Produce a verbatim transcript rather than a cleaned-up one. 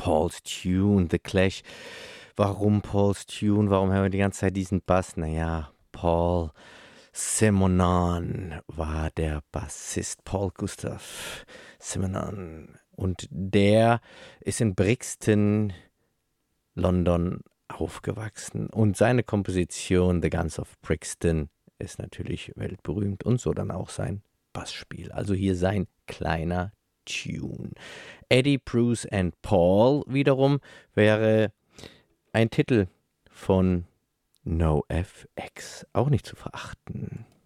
Paul's Tune, The Clash. Warum Paul's Tune? Warum haben wir die ganze Zeit diesen Bass? Naja, Paul Simonon war der Bassist, Paul Gustav Simonon. Und der ist in Brixton, London, aufgewachsen. Und seine Komposition The Guns of Brixton ist natürlich weltberühmt und so dann auch sein Bassspiel. Also hier sein kleiner Tune. Eddie, Bruce and Paul wiederum wäre ein Titel von NoFX, auch nicht zu verachten.